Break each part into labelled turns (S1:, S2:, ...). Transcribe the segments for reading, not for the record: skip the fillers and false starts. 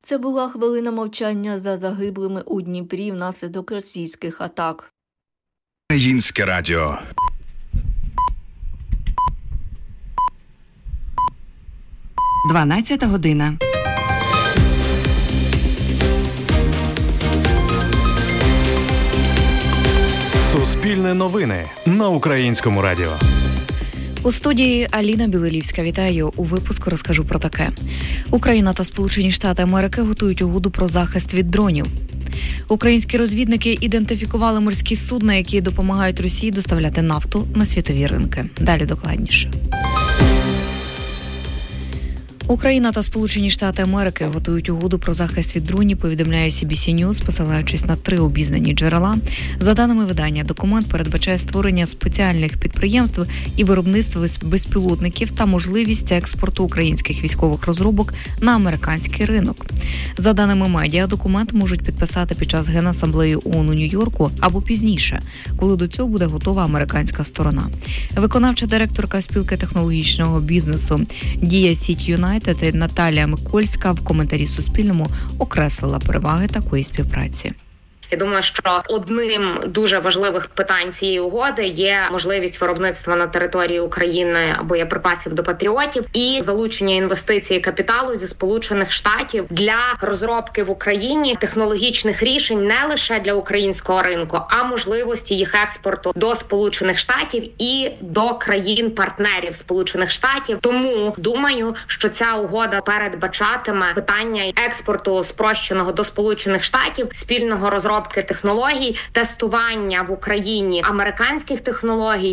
S1: Це була хвилина мовчання за загиблими у Дніпрі внаслідок російських атак.
S2: Українське радіо.
S3: Дванадцята година.
S4: Суспільне новини на Українському радіо.
S5: У студії Аліна Білилівська. Вітаю. У випуску розкажу про таке. Україна та Сполучені Штати Америки готують угоду про захист від дронів. Українські розвідники ідентифікували морські судна, які допомагають Росії доставляти нафту на світові ринки. Далі докладніше. Україна та Сполучені Штати Америки готують угоду про захист від дронів, повідомляє CBC News, посилаючись на 3 обізнані джерела. За даними видання, документ передбачає створення спеціальних підприємств і виробництва безпілотників та можливість експорту українських військових розробок на американський ринок. За даними медіа, документ можуть підписати під час Генасамблеї ООН у Нью-Йорку або пізніше, коли до цього буде готова американська сторона. Виконавча директорка спілки технологічного бізнесу Дія Сіті Юнайтед Наталія Микольська в коментарі Суспільному окреслила переваги такої співпраці.
S6: Я думаю, що одним дуже важливих питань цієї угоди є можливість виробництва на території України боєприпасів до патріотів і залучення інвестицій і капіталу зі Сполучених Штатів для розробки в Україні технологічних рішень не лише для українського ринку, а можливості їх експорту до Сполучених Штатів і до країн-партнерів Сполучених Штатів. Тому думаю, що ця угода передбачатиме питання експорту спрощеного до Сполучених Штатів, спільного розробки технологій, тестування в Україні американських технологій.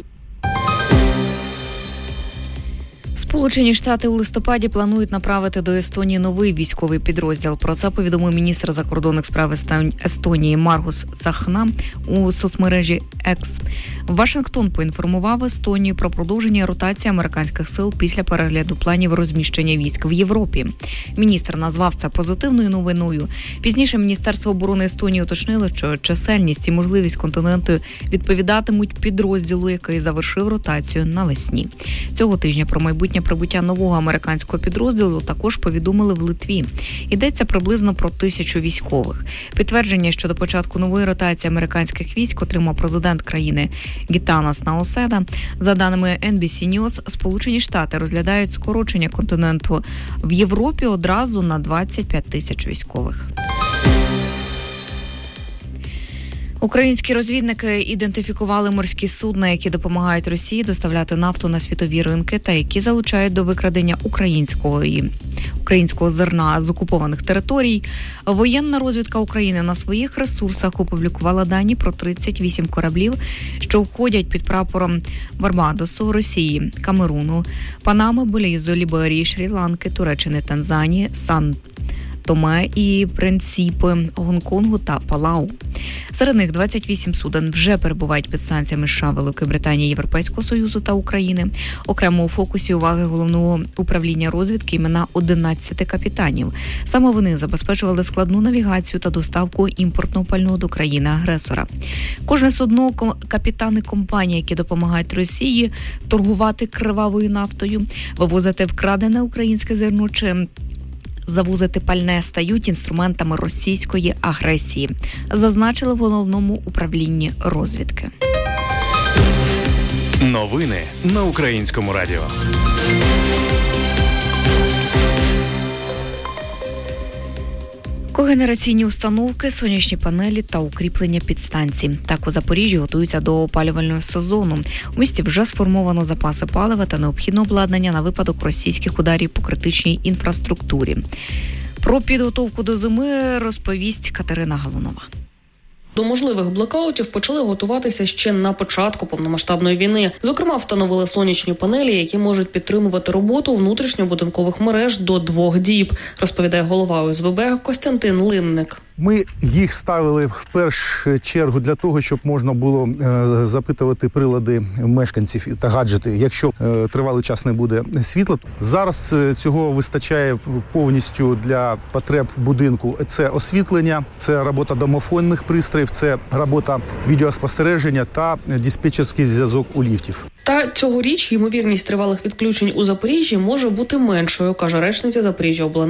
S5: Сполучені Штати у листопаді планують направити до Естонії новий військовий підрозділ. Про це повідомив міністр закордонних справ Естонії Маргус Цахна у соцмережі X. Вашингтон поінформував Естонію про продовження ротації американських сил після перегляду планів розміщення військ в Європі. Міністр назвав це позитивною новиною. Пізніше Міністерство оборони Естонії уточнило, що чисельність і можливість континенту відповідатимуть підрозділу, який завершив ротацію навесні. Цього тижня про майбутнє прибуття нового американського підрозділу також повідомили в Литві. Йдеться приблизно про 1000 військових. Підтвердження щодо початку нової ротації американських військ отримав президент країни Гітанас Наоседа. За даними NBC News, Сполучені Штати розглядають скорочення континенту в Європі одразу на 25 тисяч військових. Українські розвідники ідентифікували морські судна, які допомагають Росії доставляти нафту на світові ринки та які залучають до викрадення українського зерна з окупованих територій. Воєнна розвідка України на своїх ресурсах опублікувала дані про 38 кораблів, що входять під прапором Барбадосу, Росії, Камеруну, Панами, Белізу, Ліберії, Шрі-Ланки, Туреччини, Танзанії, Сан-Томе і Принципи, Гонконгу та Палау. Серед них 28 суден вже перебувають під санкціями США, Великої Британії, Європейського Союзу та України. Окремо у фокусі уваги головного управління розвідки імена 11 капітанів. Саме вони забезпечували складну навігацію та доставку імпортного пального до країни-агресора. Кожне судно – капітани компаній, які допомагають Росії торгувати кривавою нафтою, вивозити вкрадене українське зерно чи завозити пальне, стають інструментами російської агресії, зазначили в головному управлінні розвідки.
S4: Новини на Українському радіо.
S5: Когенераційні установки, сонячні панелі та укріплення підстанцій. Так у Запоріжжі готуються до опалювального сезону. У місті вже сформовано запаси палива та необхідне обладнання на випадок російських ударів по критичній інфраструктурі. Про підготовку до зими розповість Катерина Галунова.
S7: До можливих блекаутів почали готуватися ще на початку повномасштабної війни. Зокрема, встановили сонячні панелі, які можуть підтримувати роботу внутрішньобудинкових мереж до 2 діб, розповідає голова ОСББ Костянтин Линник.
S8: Ми їх ставили в першу чергу для того, щоб можна було запитувати прилади мешканців та гаджети, якщо тривалий час не буде світла. Зараз цього вистачає повністю для потреб будинку. Це освітлення, це робота домофонних пристроїв, це робота відеоспостереження та диспетчерський зв'язок у ліфтів.
S7: Та цьогоріч ймовірність тривалих відключень у Запоріжжі може бути меншою, каже речниця Запоріжжяобленерго